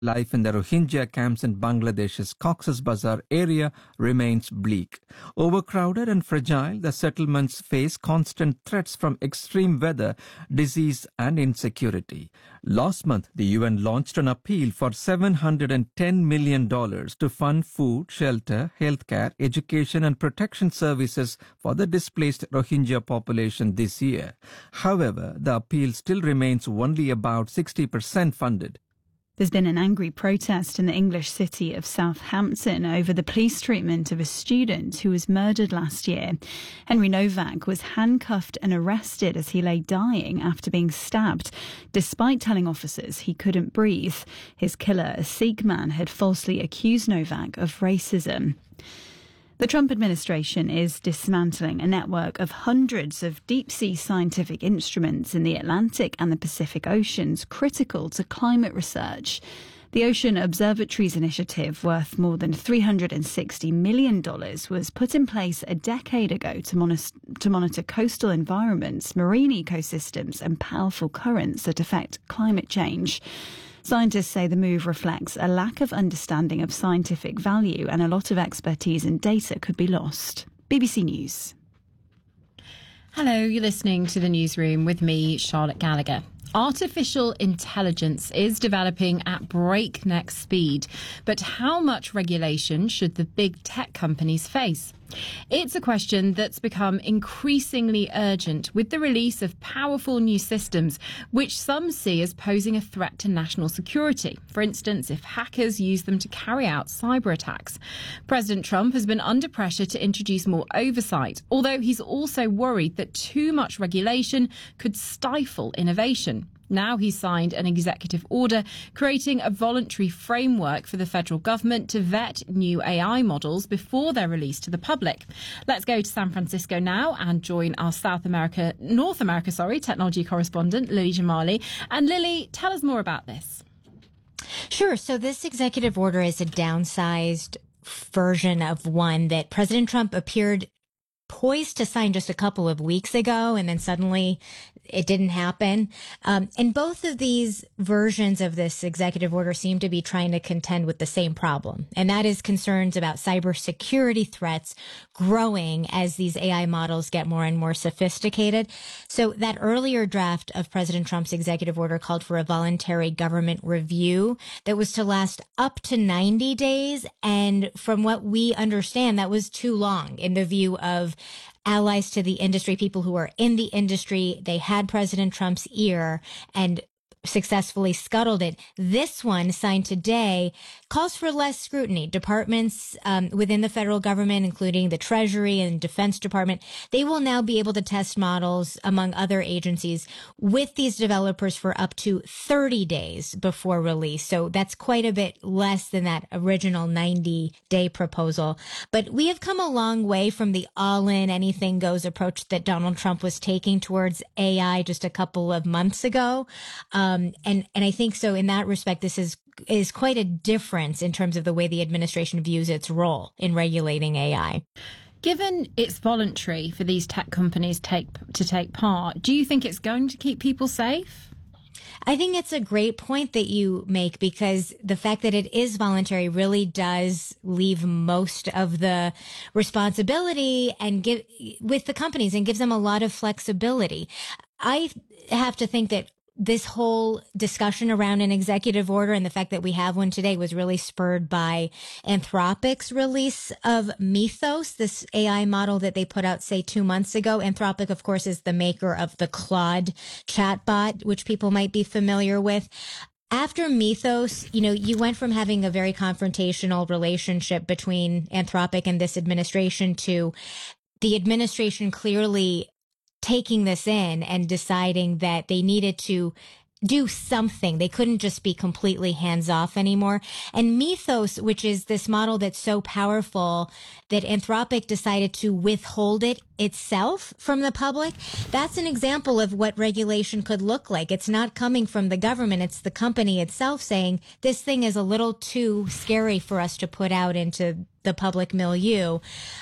Life in the Rohingya camps in Bangladesh's Cox's Bazar area remains bleak. Overcrowded and fragile, the settlements face constant threats from extreme weather, disease and insecurity. Last month, the UN launched an appeal for $710 million to fund food, shelter, healthcare, education and protection services for the displaced Rohingya population this year. However, the appeal still remains only about 60% funded. There's been an angry protest in the English city of Southampton over the police treatment of a student who was murdered last year. Henry Novak was handcuffed and arrested as he lay dying after being stabbed, despite telling officers he couldn't breathe. His killer, a Sikh man, had falsely accused Novak of racism. The Trump administration is dismantling a network of hundreds of deep-sea scientific instruments in the Atlantic and the Pacific Oceans critical to climate research. The Ocean Observatories Initiative, worth more than $360 million, was put in place a decade ago to monitor coastal environments, marine ecosystems and powerful currents that affect climate change. Scientists say the move reflects a lack of understanding of scientific value and a lot of expertise and data could be lost. BBC News. Hello, you're listening to the Newsroom with me, Charlotte Gallagher. Artificial intelligence is developing at breakneck speed, but how much regulation should the big tech companies face? It's a question that's become increasingly urgent with the release of powerful new systems, which some see as posing a threat to national security. For instance, if hackers use them to carry out cyber attacks. President Trump has been under pressure to introduce more oversight, although he's also worried that too much regulation could stifle innovation. Now he's signed an executive order creating a voluntary framework for the federal government to vet new AI models before they're released to the public. Let's go to San Francisco now and join our North America, technology correspondent, Lily Jamali. And Lily, tell us more about this. Sure. So this executive order is a downsized version of one that President Trump appeared poised to sign just a couple of weeks ago, and then suddenly it didn't happen. And both of these versions of this executive order seem to be trying to contend with the same problem, and that is concerns about cybersecurity threats growing as these AI models get more and more sophisticated. So that earlier draft of President Trump's executive order called for a voluntary government review that was to last up to 90 days. And from what we understand, that was too long in the view of allies to the industry, people who are in the industry. They had President Trump's ear and successfully scuttled it. This one, signed today, calls for less scrutiny. Departments within the federal government, including the Treasury and Defense Department, they will now be able to test models, among other agencies, with these developers for up to 30 days before release. So that's quite a bit less than that original 90-day proposal. But we have come a long way from the all-in, anything-goes approach that Donald Trump was taking towards AI just a couple of months ago. And I think so in that respect, this is quite a difference in terms of the way the administration views its role in regulating AI. Given it's voluntary for these tech companies to take part, do you think it's going to keep people safe? I think it's a great point that you make, because the fact that it is voluntary really does leave most of the responsibility with the companies and gives them a lot of flexibility. I have to think that this whole discussion around an executive order and the fact that we have one today was really spurred by Anthropic's release of Mythos, this AI model that they put out, say, 2 months ago. Anthropic, of course, is the maker of the Claude chatbot, which people might be familiar with. After Mythos, you went from having a very confrontational relationship between Anthropic and this administration to the administration clearly taking this in and deciding that they needed to do something. They couldn't just be completely hands-off anymore. And Mythos, which is this model that's so powerful that Anthropic decided to withhold it itself from the public, that's an example of what regulation could look like. It's not coming from the government. It's the company itself saying, this thing is a little too scary for us to put out into the public milieu.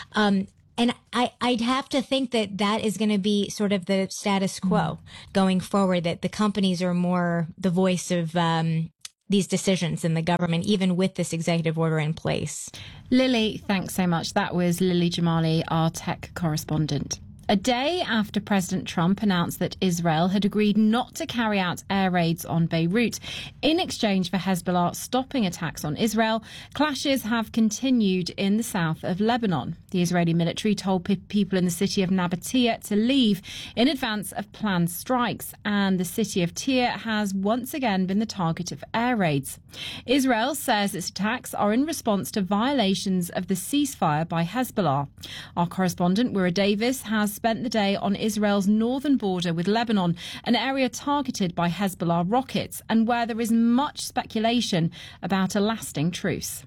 And I'd have to think that is going to be sort of the status quo going forward, that the companies are more the voice of these decisions in the government, even with this executive order in place. Lily, thanks so much. That was Lily Jamali, our tech correspondent. A day after President Trump announced that Israel had agreed not to carry out air raids on Beirut in exchange for Hezbollah stopping attacks on Israel, clashes have continued in the south of Lebanon. The Israeli military told people in the city of Nabatea to leave in advance of planned strikes, and the city of Tyre has once again been the target of air raids. Israel says its attacks are in response to violations of the ceasefire by Hezbollah. Our correspondent, Wira Davis, has spent the day on Israel's northern border with Lebanon, an area targeted by Hezbollah rockets and where there is much speculation about a lasting truce.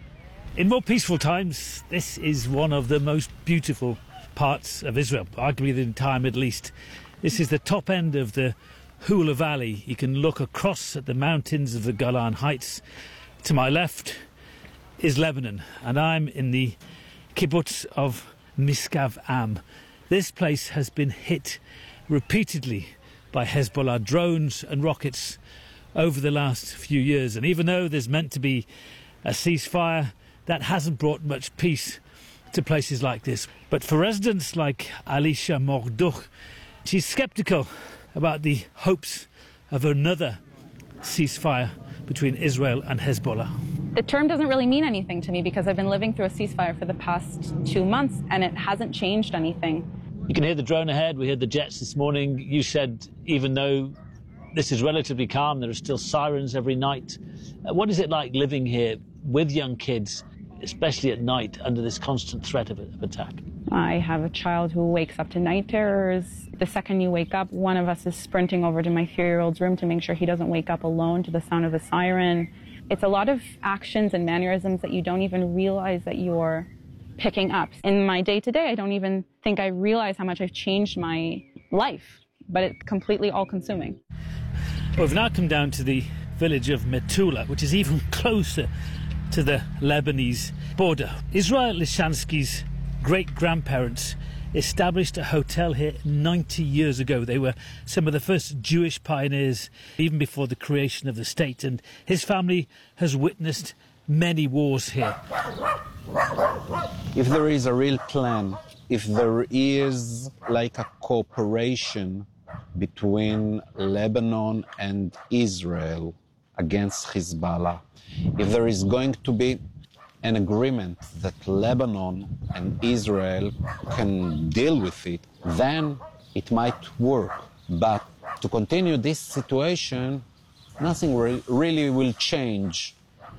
In more peaceful times, this is one of the most beautiful parts of Israel, arguably the entire Middle East. This is the top end of the Hula Valley. You can look across at the mountains of the Golan Heights. To my left is Lebanon, and I'm in the kibbutz of Miskav Am. This place has been hit repeatedly by Hezbollah drones and rockets over the last few years. And even though there's meant to be a ceasefire, that hasn't brought much peace to places like this. But for residents like Alicia Morduk, she's sceptical about the hopes of another ceasefire between Israel and Hezbollah. The term doesn't really mean anything to me because I've been living through a ceasefire for the past 2 months and it hasn't changed anything. You can hear the drone ahead. We heard the jets this morning. You said even though this is relatively calm, there are still sirens every night. What is it like living here with young kids, especially at night, under this constant threat of attack? I have a child who wakes up to night terrors. The second you wake up, one of us is sprinting over to my 3-year-old's room to make sure he doesn't wake up alone to the sound of a siren. It's a lot of actions and mannerisms that you don't even realize that you're picking up. In my day-to-day, I don't even think I realize how much I've changed my life, but it's completely all-consuming. Well, we've now come down to the village of Metula, which is even closer to the Lebanese border. Israel Lishansky's great-grandparents established a hotel here 90 years ago. They were some of the first Jewish pioneers, even before the creation of the state, and his family has witnessed many wars here. If there is a real plan, if there is like a cooperation between Lebanon and Israel against Hezbollah, if there is going to be an agreement that Lebanon and Israel can deal with it, then it might work. But to continue this situation, nothing really will change.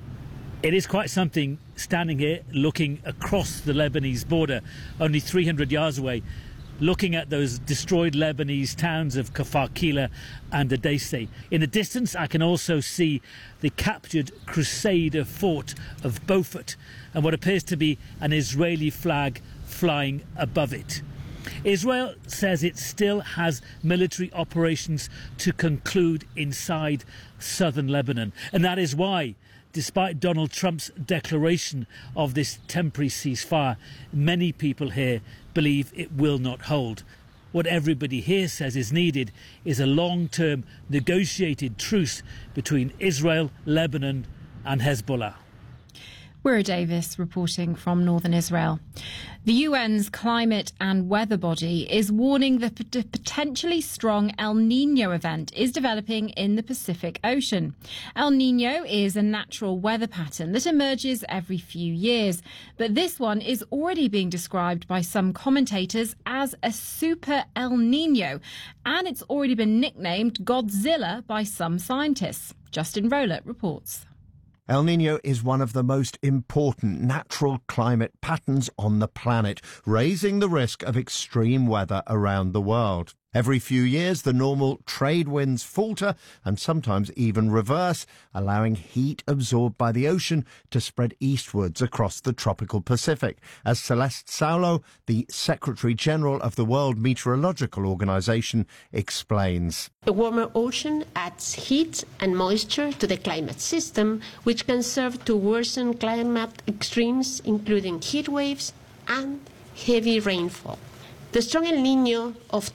It is quite something standing here looking across the Lebanese border, only 300 yards away, looking at those destroyed Lebanese towns of Kfar Kila and Edessa. In the distance, I can also see the captured Crusader fort of Beaufort and what appears to be an Israeli flag flying above it. Israel says it still has military operations to conclude inside southern Lebanon, and that is why, despite Donald Trump's declaration of this temporary ceasefire, many people here believe it will not hold. What everybody here says is needed is a long-term negotiated truce between Israel, Lebanon and Hezbollah. Wira Davis reporting from northern Israel. The UN's climate and weather body is warning that a potentially strong El Niño event is developing in the Pacific Ocean. El Niño is a natural weather pattern that emerges every few years, but this one is already being described by some commentators as a super El Niño, and it's already been nicknamed Godzilla by some scientists. Justin Rowlett reports. El Niño is one of the most important natural climate patterns on the planet, raising the risk of extreme weather around the world. Every few years, the normal trade winds falter and sometimes even reverse, allowing heat absorbed by the ocean to spread eastwards across the tropical Pacific, as Celeste Saulo, the Secretary General of the World Meteorological Organization, explains. A warmer ocean adds heat and moisture to the climate system, which can serve to worsen climate extremes, including heat waves and heavy rainfall. The strong El Niño of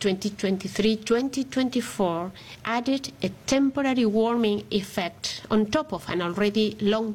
2023-2024 added a temporary warming effect on top of an already long